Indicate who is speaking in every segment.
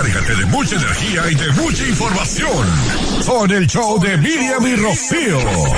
Speaker 1: Cárgate de mucha energía y de mucha información con el show de Miriam y Rocío.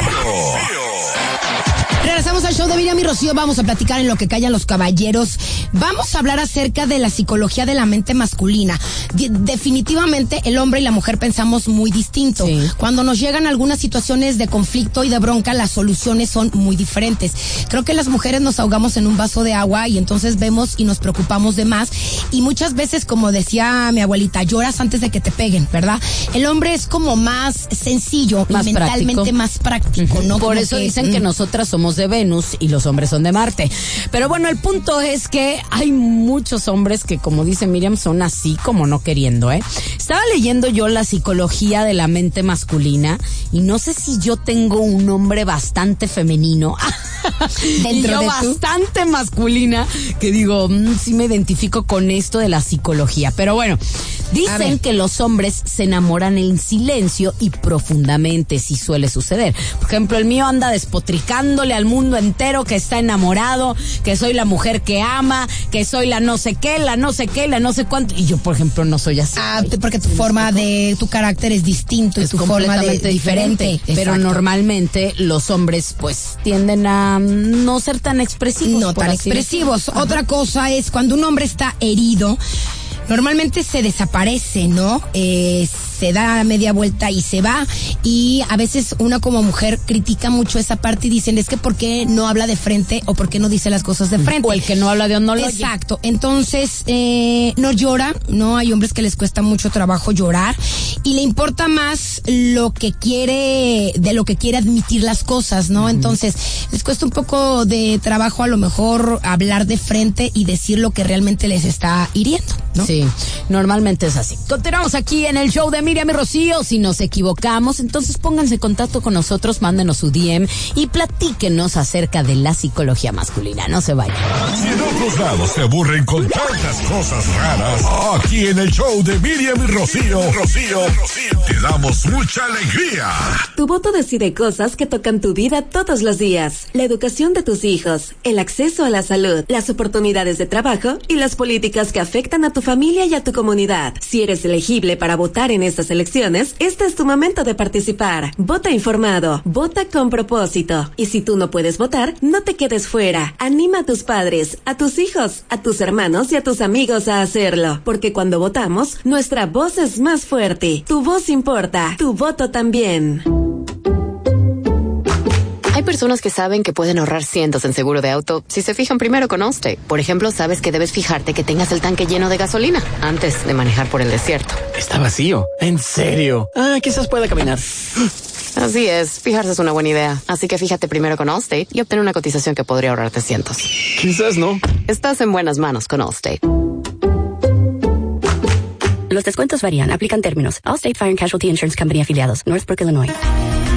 Speaker 2: Regresamos al show de Miriam y Rocío. Vamos a platicar en lo que callan los caballeros. Vamos a hablar acerca de la psicología de la mente masculina. Definitivamente el hombre y la mujer pensamos muy distinto. Sí. Cuando nos llegan algunas situaciones de conflicto y de bronca, las soluciones son muy diferentes. Creo que las mujeres nos ahogamos en un vaso de agua y entonces vemos y nos preocupamos de más. Y muchas veces, como decía mi abuelita, lloras antes de que te peguen, ¿verdad? El hombre es como más sencillo más y mentalmente práctico. Más práctico, ¿no?
Speaker 3: Por eso dicen que nosotras somos de Venus y los hombres son de Marte. Pero bueno, el punto es que hay muchos hombres que, como dice Miriam, son así como no queriendo, ¿eh? Estaba leyendo yo la psicología de la mente masculina y no sé si yo tengo un hombre bastante femenino y yo de bastante masculina que digo, sí me identifico con esto de la psicología. Pero bueno, dicen que los hombres se enamoran en silencio y profundamente, sí suele suceder. Por ejemplo, el mío anda despotricándole al mundo entero que está enamorado, que soy la mujer que ama, que soy la no sé qué, la no sé qué, la no sé cuánto. Y yo, por ejemplo, no soy así.
Speaker 2: Porque tu forma de, tu carácter es distinto y tu forma de diferente.
Speaker 3: Pero normalmente los hombres pues tienden a no ser tan expresivos.
Speaker 2: No tan expresivos. Otra cosa es cuando un hombre está herido, normalmente se desaparece, ¿no? Se da media vuelta y se va, y a veces uno como mujer critica mucho esa parte y dicen, es que ¿por qué no habla de frente o por qué no dice las cosas de frente?
Speaker 3: O el que no habla de no lo oye.
Speaker 2: Exacto, entonces no llora, ¿no? Hay hombres que les cuesta mucho trabajo llorar y le importa más lo que quiere, de lo que quiere admitir las cosas, ¿no? Entonces les cuesta un poco de trabajo a lo mejor hablar de frente y decir lo que realmente les está hiriendo, ¿no?
Speaker 3: Sí, normalmente es así. Continuamos aquí en el show de Miriam y Rocío. Si nos equivocamos, entonces pónganse en contacto con nosotros, mándenos su DM y platíquenos acerca de la psicología masculina. No se vayan.
Speaker 1: Si en otros lados se aburren con tantas cosas raras, aquí en el show de Miriam y Rocío, te damos mucha alegría.
Speaker 4: Tu voto decide cosas que tocan tu vida todos los días. La educación de tus hijos, el acceso a la salud, las oportunidades de trabajo y las políticas que afectan a tu familia y a tu comunidad. Si eres elegible para votar en estas elecciones, este es tu momento de participar. Vota informado, vota con propósito. Y si tú no puedes votar, no te quedes fuera. Anima a tus padres, a tus hijos, a tus hermanos y a tus amigos a hacerlo. Porque cuando votamos, nuestra voz es más fuerte. Tu voz importa, tu voto también.
Speaker 5: Hay personas que saben que pueden ahorrar cientos en seguro de auto si se fijan primero con Allstate. Por ejemplo, sabes que debes fijarte que tengas el tanque lleno de gasolina antes de manejar por el desierto.
Speaker 6: Está vacío. ¿En serio? Quizás pueda caminar.
Speaker 5: Así es, fijarse es una buena idea. Así que fíjate primero con Allstate y obtén una cotización que podría ahorrarte cientos.
Speaker 6: Quizás no.
Speaker 5: Estás en buenas manos con Allstate.
Speaker 7: Los descuentos varían. Aplican términos. Allstate Fire and Casualty Insurance Company afiliados. Northbrook, Illinois.